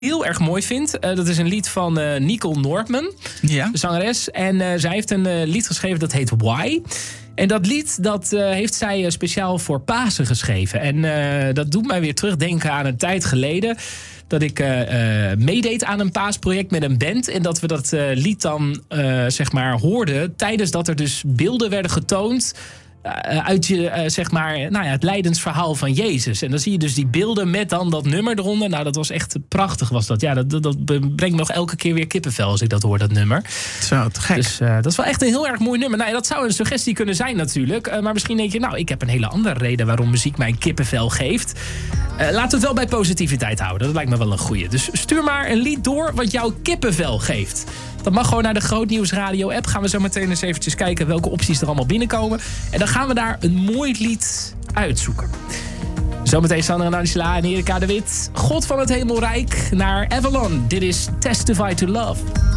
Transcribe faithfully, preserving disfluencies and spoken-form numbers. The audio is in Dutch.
heel erg mooi vind. Uh, dat is een lied van uh, Nicole Norman, ja. de zangeres. En uh, zij heeft een uh, lied geschreven dat heet Why. En dat lied dat, uh, heeft zij uh, speciaal voor Pasen geschreven. En uh, dat doet mij weer terugdenken aan een tijd geleden dat ik uh, uh, meedeed aan een paasproject met een band. En dat we dat uh, lied dan uh, zeg maar hoorden tijdens dat er dus beelden werden getoond Uh, uit je, uh, zeg maar, nou ja, het lijdensverhaal van Jezus. En dan zie je dus die beelden met dan dat nummer eronder. Nou, dat was echt prachtig, was dat. Ja, dat, dat, dat brengt nog elke keer weer kippenvel als ik dat hoor, dat nummer. Zo, te gek. Dus uh, dat is wel echt een heel erg mooi nummer. Nou ja, dat zou een suggestie kunnen zijn natuurlijk. Uh, maar misschien denk je, nou, ik heb een hele andere reden waarom muziek mij kippenvel geeft. Uh, laten we het wel bij positiviteit houden. Dat lijkt me wel een goeie. Dus stuur maar een lied door wat jou kippenvel geeft. Dat mag gewoon naar de Grootnieuws Radio app. Gaan we zo meteen eens eventjes kijken welke opties er allemaal binnenkomen. En dan gaan we daar een mooi lied uitzoeken. Zometeen Sandra en Angela en Erika de Wit. God van het Hemelrijk naar Avalon. Dit is Testify to Love.